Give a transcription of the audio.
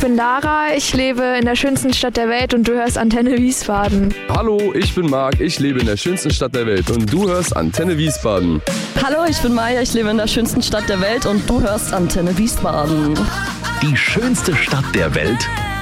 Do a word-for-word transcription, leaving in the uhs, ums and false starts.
bin Lara, ich lebe in der schönsten Stadt der Welt und du hörst Antenne Wiesbaden. Hallo, ich bin Marc, ich lebe in der schönsten Stadt der Welt und du hörst Antenne Wiesbaden. Hallo, ich bin Maja, ich lebe in der schönsten Stadt der Welt und du hörst Antenne Wiesbaden. Die schönste Stadt der Welt